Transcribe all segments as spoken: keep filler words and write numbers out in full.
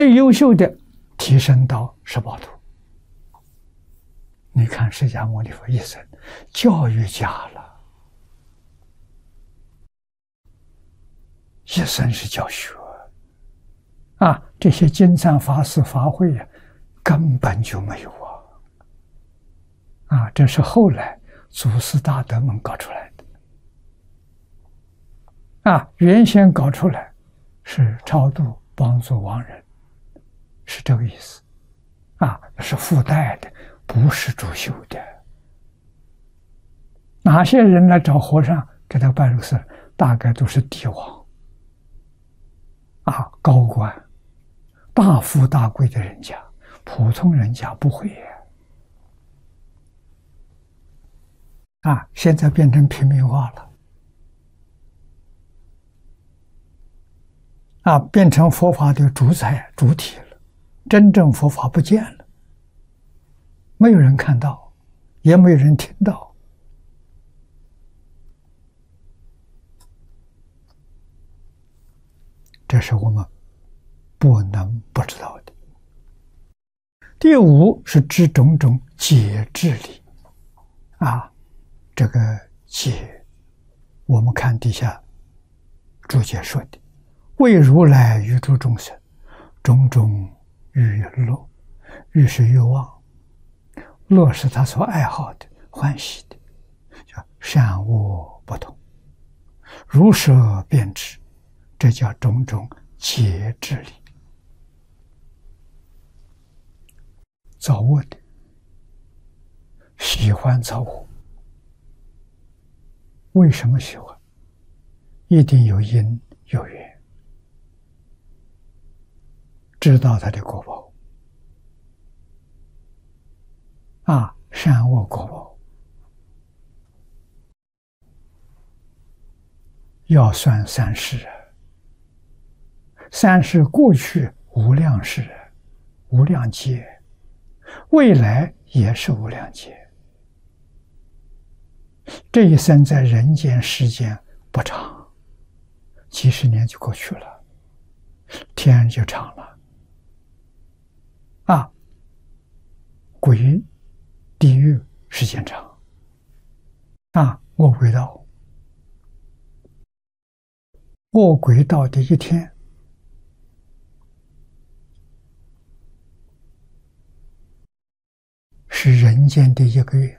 最优秀的提升到十八图。你看释迦牟尼佛一生教育家了，一生是教学啊！这些经藏法事法会呀、啊，根本就没有啊！啊，这是后来祖师大德们搞出来的啊！原先搞出来是超度帮助亡人，是这个意思啊，是附带的，不是主修的。哪些人来找和尚给他办这个事？大概都是帝王啊，高官、大富大贵的人家，普通人家不会啊。现在变成平民化了啊，变成佛法的主宰主体了，真正佛法不见了，没有人看到，也没有人听到。这是我们不能不知道的。第五是知种种解智理啊，这个解，我们看底下注解说的，为如来于诸众生种种欲乐，欲是欲望，乐是他所爱好的、欢喜的，叫善恶不同，如舍便知。这叫种种解智理。造恶的，喜欢造恶，为什么喜欢？一定有因有缘，知道他的果报啊，善恶果报要算三世啊。三世过去无量世，无量劫，未来也是无量劫。这一生在人间时间不长，几十年就过去了，天就长了啊，鬼地狱时间长啊，恶鬼道，恶鬼道的一天是人间的一个月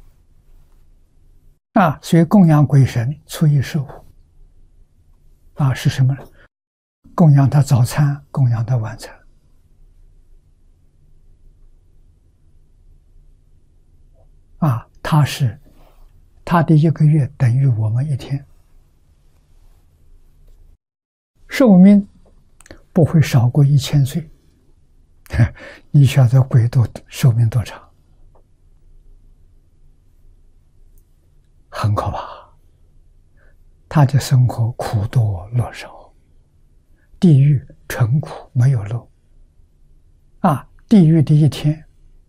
啊，所以供养鬼神初一十五啊，是什么呢？供养他早餐，供养他晚餐啊，他是他的一个月等于我们一天，寿命不会少过一千岁。你晓得鬼多寿命多长？很可怕，他的生活苦多乐少，地狱纯苦没有乐啊！地狱的一天，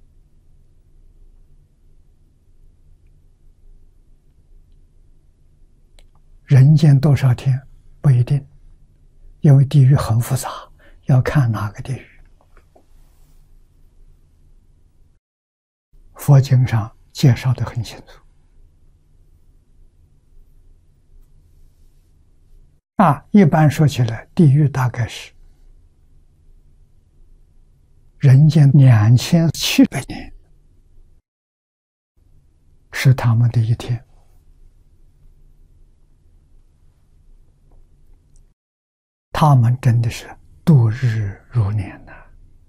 人间多少天不一定，因为地狱很复杂，要看哪个地狱。佛经上介绍得很清楚。啊，一般说起来，地狱大概是人间两千七百年，是他们的一天。他们真的是度日如年呐！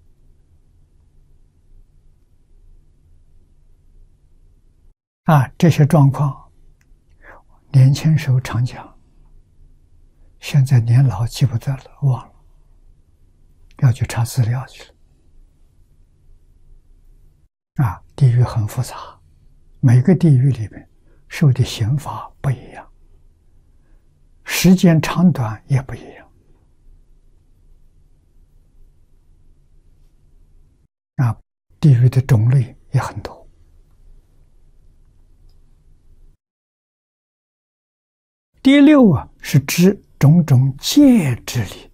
啊，这些状况，年轻时候常讲。现在年老记不得了，忘了，要去查资料去了。啊，地狱很复杂，每个地狱里面受的刑罚不一样，时间长短也不一样。啊，地狱的种类也很多。第六啊，是知种种戒之理。